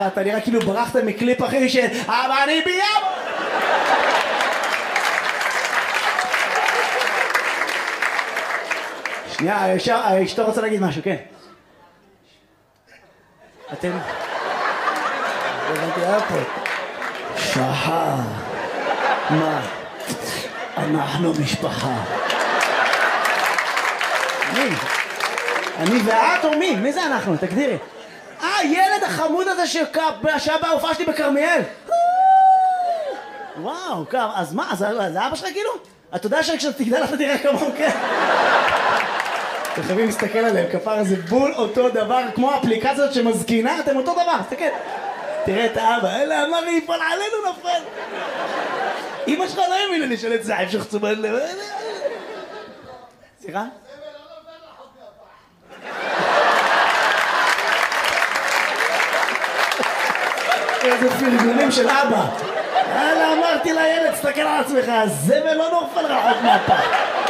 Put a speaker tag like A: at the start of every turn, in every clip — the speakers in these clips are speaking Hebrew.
A: אתה נראה כאילו ברחת מקליפ אחי של אבל אני ביום! שנייה, אשתו רוצה להגיד משהו, כן. אתם... הבנתי, היה פה. שחר. מה? אנחנו משפחה. מי? אני ואת או מי? מי זה אנחנו? תגדירי. ילד החמוד הזה שהיה בהופעה שלי בכרמיאל. וואו, אז מה? זה אבא שלך כאילו? אתה יודע שכשאתה תגדל אתה תראה כמוהו, כן? אתם חייבים להסתכל עליהם, כפר זה בול אותו דבר, כמו האפליקציות שמזקינה, אתם אותו דבר, תסתכל. תראה את האבא, אלה אמר לי, יפול עלינו נפל. אמא שלך לא האמינה לי של את זעב שחצומן לב. סליחה? איזה פרגונים של אבא. יאללה, אמרתי לילד, תסתכל על עצמך, הזבל לא נופל רחוק מהפח.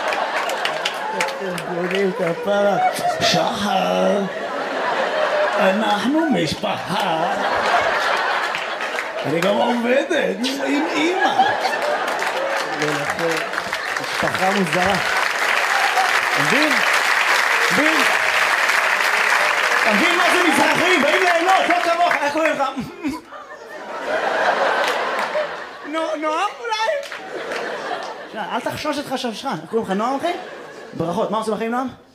A: פרגונים כפרה. שחר, אנחנו משפחה. אני גם עובדת עם אמא. משפחה מוזרה. מבין? מבין? אתה מבין מה זה מזרחים? באים ליהנות, לא כמוך, איך קוראים לך? נועם אולי? אל תחשוש את חשבשך, איך קוראים לך נועם אחי? ברכות, מה עושים לכם נועם?